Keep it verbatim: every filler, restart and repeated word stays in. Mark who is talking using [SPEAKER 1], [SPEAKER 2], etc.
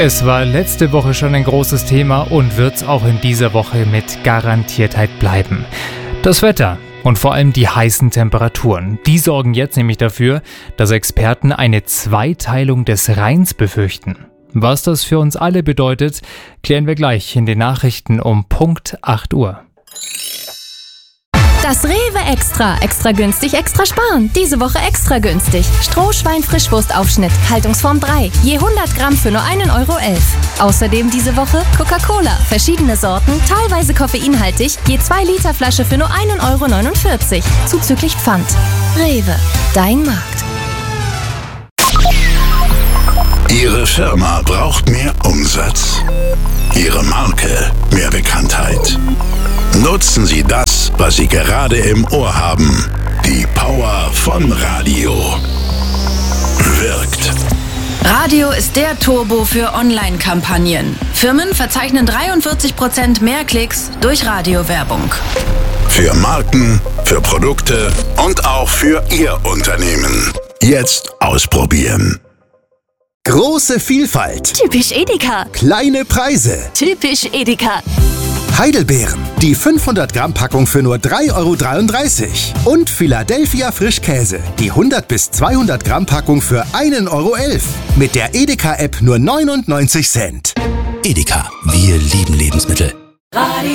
[SPEAKER 1] Es war letzte Woche schon ein großes Thema und wird es auch in dieser Woche mit Garantiertheit bleiben. Das Wetter und vor allem die heißen Temperaturen, die sorgen jetzt nämlich dafür, dass Experten eine Zweiteilung des Rheins befürchten. Was das für uns alle bedeutet, klären wir gleich in den Nachrichten um Punkt acht Uhr.
[SPEAKER 2] Das Rewe Extra. Extra günstig, extra sparen. Diese Woche extra günstig. Strohschwein-Frischwurstaufschnitt, Haltungsform drei. Je hundert Gramm für nur einen Euro elf. Außerdem diese Woche Coca-Cola. Verschiedene Sorten, teilweise koffeinhaltig. Je zwei Liter Flasche für nur einen Euro neunundvierzig. Zuzüglich Pfand. Rewe. Dein Markt.
[SPEAKER 3] Ihre Firma braucht mehr Umsatz. Ihre Marke mehr Bekanntheit. Nutzen Sie das, was Sie gerade im Ohr haben. Die Power von Radio. Wirkt.
[SPEAKER 4] Radio ist der Turbo für Online-Kampagnen. Firmen verzeichnen dreiundvierzig Prozent mehr Klicks durch Radiowerbung.
[SPEAKER 3] Für Marken, für Produkte und auch für Ihr Unternehmen. Jetzt ausprobieren.
[SPEAKER 5] Große Vielfalt.
[SPEAKER 2] Typisch Edeka.
[SPEAKER 5] Kleine Preise.
[SPEAKER 2] Typisch Edeka.
[SPEAKER 5] Heidelbeeren. Die fünfhundert Gramm Packung für nur drei Euro dreiunddreißig. Und Philadelphia Frischkäse. Die hundert bis zweihundert Gramm Packung für einen Euro elf. Mit der Edeka-App nur neunundneunzig Cent.
[SPEAKER 6] Edeka. Wir lieben Lebensmittel.